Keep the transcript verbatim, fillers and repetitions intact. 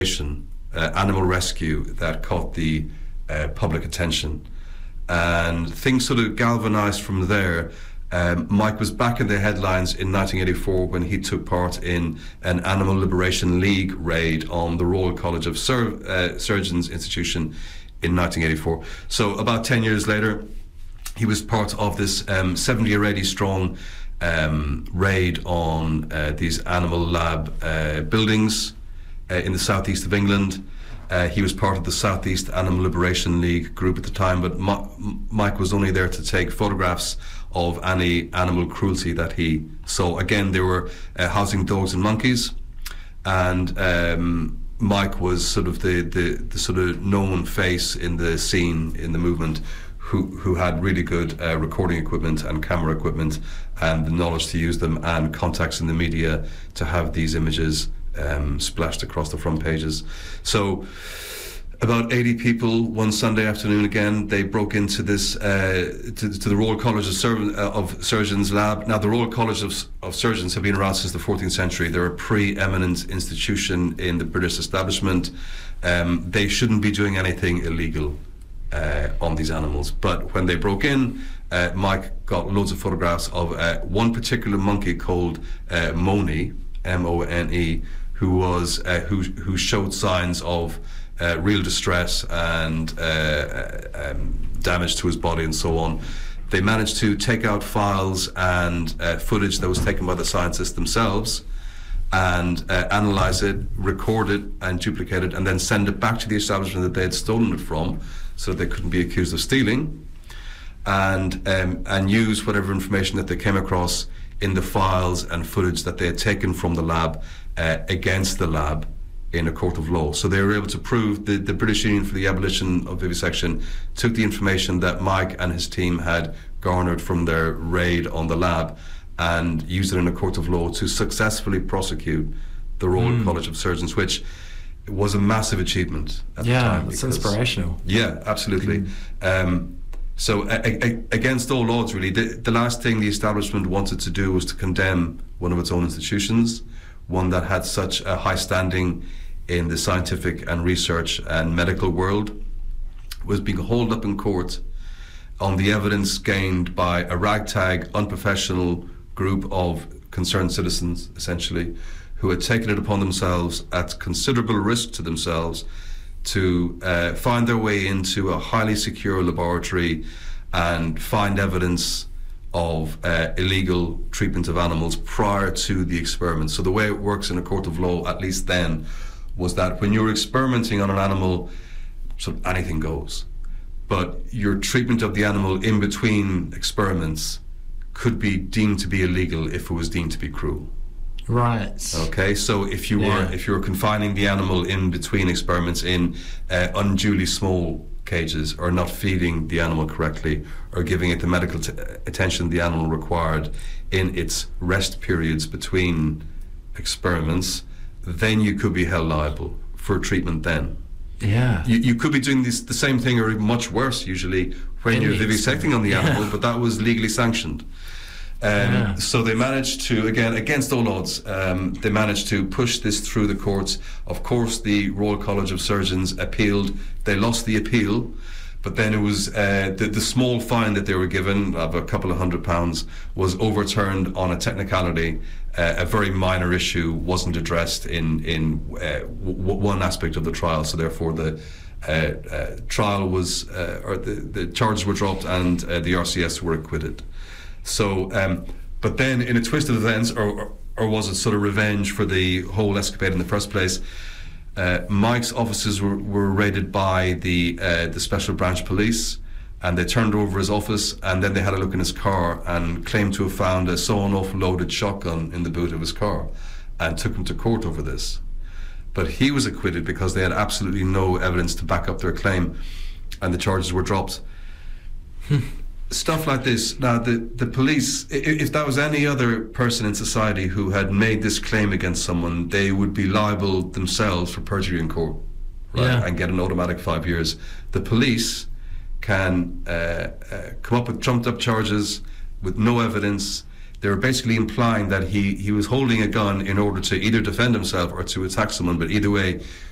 uh, animal rescue that caught the uh, public attention. And things sort of galvanized from there. Um, Mike was back in the headlines in nineteen eighty-four when he took part in an Animal Liberation League raid on the Royal College of Sur- uh, Surgeons Institution in nineteen eighty-four. So about ten years later, he was part of this um, seventy or eighty strong um, raid on uh, these animal lab uh, buildings uh, in the southeast of England. Uh, he was part of the Southeast Animal Liberation League group at the time, but Ma- Mike was only there to take photographs of any animal cruelty that he saw. Again, they were uh, housing dogs and monkeys, and um, Mike was sort of the, the, the sort of known face in the scene, in the movement, who, who had really good uh, recording equipment and camera equipment and the knowledge to use them and contacts in the media to have these images Um, splashed across the front pages. So about eighty people one Sunday afternoon, again they broke into this uh, to, to the Royal College of, Sur- uh, of Surgeons lab. Now the Royal College of, of Surgeons have been around since the fourteenth century. They're a pre-eminent institution in the British establishment. Um, they shouldn't be doing anything illegal uh, on these animals, but when they broke in, uh, Mike got loads of photographs of uh, one particular monkey called uh, Mone, M O N E, who was uh, who who showed signs of uh, real distress and uh, um, damage to his body and so on. They managed to take out files and uh, footage that was taken by the scientists themselves and uh, analyze it, record it and duplicate it, and then send it back to the establishment that they had stolen it from, so that they couldn't be accused of stealing, and um, and use whatever information that they came across in the files and footage that they had taken from the lab uh, against the lab in a court of law. So they were able to prove that the British Union for the Abolition of Vivisection took the information that Mike and his team had garnered from their raid on the lab and used it in a court of law to successfully prosecute the Royal mm. College of Surgeons, which was a massive achievement at yeah, the time. Yeah, that's inspirational. Yeah, absolutely. Mm. Um, So a, a, against all odds, really, the, the last thing the establishment wanted to do was to condemn one of its own institutions, one that had such a high standing in the scientific and research and medical world, was being hauled up in court on the evidence gained by a ragtag, unprofessional group of concerned citizens, essentially, who had taken it upon themselves at considerable risk to themselves to uh, find their way into a highly secure laboratory and find evidence of uh, illegal treatment of animals prior to the experiment. So the way it works in a court of law, at least then, was that when you're experimenting on an animal, sort of anything goes. But your treatment of the animal in between experiments could be deemed to be illegal if it was deemed to be cruel. Right. Okay, so if you were yeah. if you were confining the animal in between experiments in uh, unduly small cages, or not feeding the animal correctly, or giving it the medical t- attention the animal required in its rest periods between experiments, then you could be held liable for treatment then. Yeah. You, you could be doing this, the same thing, or even much worse usually, when in you're vivisecting on the yeah. animal, but that was legally sanctioned. Um, yeah. So they managed to, again, against all odds, um, they managed to push this through the courts. Of course, the Royal College of Surgeons appealed. They lost the appeal, but then it was uh, the, the small fine that they were given of a couple of hundred pounds was overturned on a technicality. Uh, a very minor issue wasn't addressed in in uh, w- one aspect of the trial, so therefore the uh, uh, trial was, uh, or the, the charges were dropped, and uh, the R C S were acquitted. So, um, but then in a twist of events, or, or, or was it sort of revenge for the whole escapade in the first place, uh, Mike's offices were, were raided by the uh, the Special Branch Police, and they turned over his office, and then they had a look in his car and claimed to have found a sawn-off loaded shotgun in the boot of his car, and took him to court over this. But he was acquitted because they had absolutely no evidence to back up their claim, and the charges were dropped. Stuff like this. Now, the, the police, if, if that was any other person in society who had made this claim against someone, they would be liable themselves for perjury in court, right? Yeah. And get an automatic five years. The police can uh, uh, come up with trumped up charges with no evidence. They were basically implying that he, he was holding a gun in order to either defend himself or to attack someone, but either way,